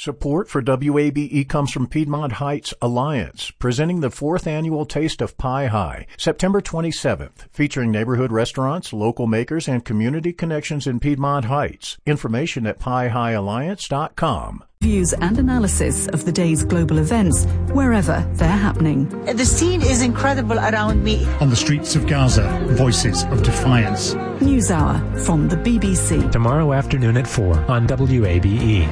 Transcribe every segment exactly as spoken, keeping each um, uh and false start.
Support for W A B E comes from Piedmont Heights Alliance, presenting the fourth annual Taste of Pie High, September twenty-seventh, featuring neighborhood restaurants, local makers, and community connections in Piedmont Heights. Information at pie high alliance dot com. Views and analysis of the day's global events, wherever they're happening. The scene is incredible around me. On the streets of Gaza, voices of defiance. NewsHour from the B B C. Tomorrow afternoon at four on W A B E.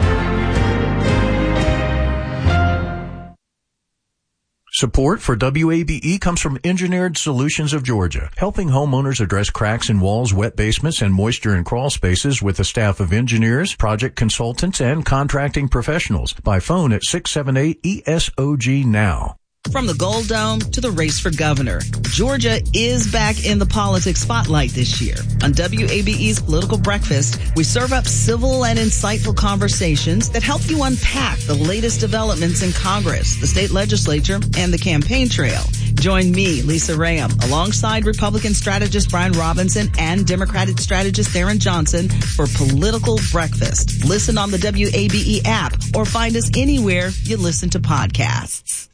Support for W A B E comes from Engineered Solutions of Georgia, helping homeowners address cracks in walls, wet basements, and moisture in crawl spaces with a staff of engineers, project consultants, and contracting professionals. By phone at six seven eight E S O G now. From the Gold Dome to the race for governor, Georgia is back in the politics spotlight this year. On W A B E's Political Breakfast, we serve up civil and insightful conversations that help you unpack the latest developments in Congress, the state legislature, and the campaign trail. Join me, Lisa Rayam, alongside Republican strategist Brian Robinson and Democratic strategist Theron Johnson for Political Breakfast. Listen on the W A B E app or find us anywhere you listen to podcasts.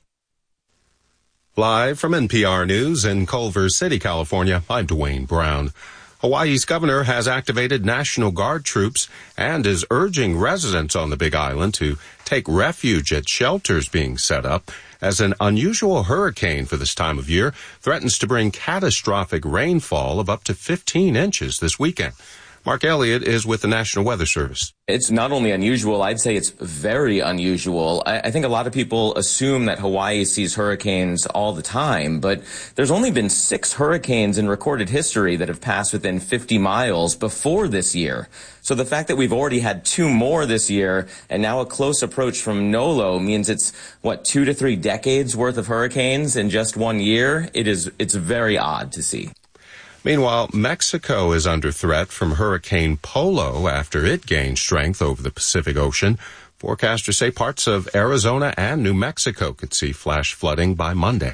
Live from N P R News in Culver City, California, I'm Dwayne Brown. Hawaii's governor has activated National Guard troops and is urging residents on the Big Island to take refuge at shelters being set up as an unusual hurricane for this time of year threatens to bring catastrophic rainfall of up to fifteen inches this weekend. Mark Elliott is with the National Weather Service. It's not only unusual, I'd say it's very unusual. I, I think a lot of people assume that Hawaii sees hurricanes all the time, but there's only been six hurricanes in recorded history that have passed within fifty miles before this year. So the fact that we've already had two more this year and now a close approach from Nolo means it's, what, two to three decades worth of hurricanes in just one year? It is, it's very odd to see. Meanwhile, Mexico is under threat from Hurricane Polo after it gained strength over the Pacific Ocean. Forecasters say parts of Arizona and New Mexico could see flash flooding by Monday.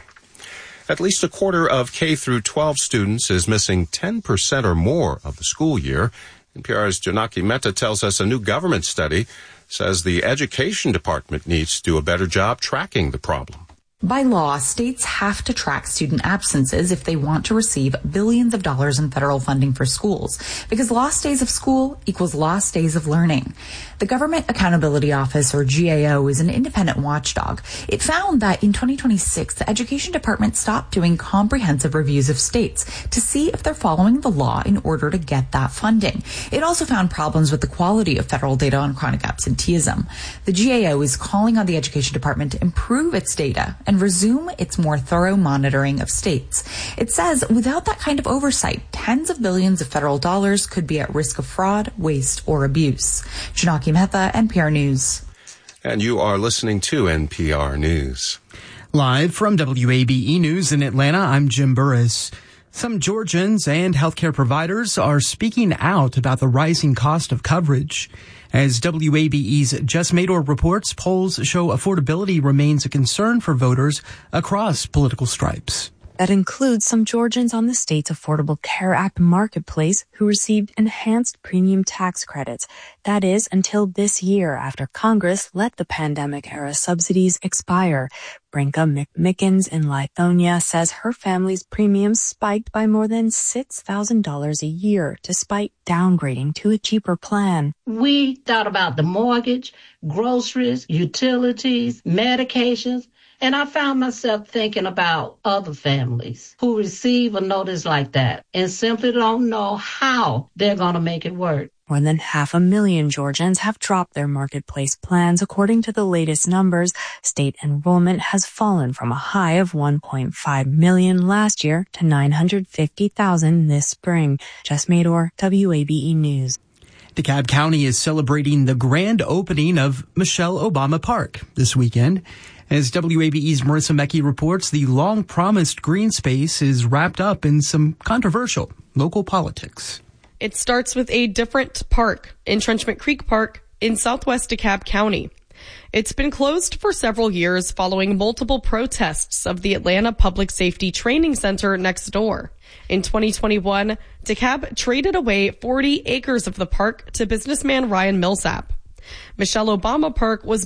At least a quarter of K through twelve students is missing ten percent or more of the school year. N P R's Janaki Mehta tells us a new government study says the Education Department needs to do a better job tracking the problem. By law, states have to track student absences if they want to receive billions of dollars in federal funding for schools, because lost days of school equals lost days of learning. The Government Accountability Office, or G A O, is an independent watchdog. It found that in twenty twenty-six, the Education Department stopped doing comprehensive reviews of states to see if they're following the law in order to get that funding. It also found problems with the quality of federal data on chronic absenteeism. The G A O is calling on the Education Department to improve its data and resume its more thorough monitoring of states. It says without that kind of oversight, tens of billions of federal dollars could be at risk of fraud, waste, or abuse. Janaki Mehta, N P R News. And you are listening to N P R News. Live from W A B E News in Atlanta, I'm Jim Burris. Some Georgians and healthcare providers are speaking out about the rising cost of coverage. As W A B E's Jess Mador reports, polls show affordability remains a concern for voters across political stripes. That includes some Georgians on the state's Affordable Care Act marketplace who received enhanced premium tax credits. That is, until this year after Congress let the pandemic-era subsidies expire. Brinka McMickens in Lithonia says her family's premiums spiked by more than six thousand dollars a year, despite downgrading to a cheaper plan. We thought about the mortgage, groceries, utilities, medications, and I found myself thinking about other families who receive a notice like that and simply don't know how they're going to make it work. More than half a million Georgians have dropped their marketplace plans. According to the latest numbers, state enrollment has fallen from a high of one point five million last year to nine hundred fifty thousand this spring. Jess Mador, W A B E News. DeKalb County is celebrating the grand opening of Michelle Obama Park this weekend. As W A B E's Marissa Mecki reports, the long-promised green space is wrapped up in some controversial local politics. It starts with a different park, Entrenchment Creek Park, in southwest DeKalb County. It's been closed for several years following multiple protests of the Atlanta Public Safety Training Center next door. In twenty twenty-one, DeKalb traded away forty acres of the park to businessman Ryan Millsap. Michelle Obama Park was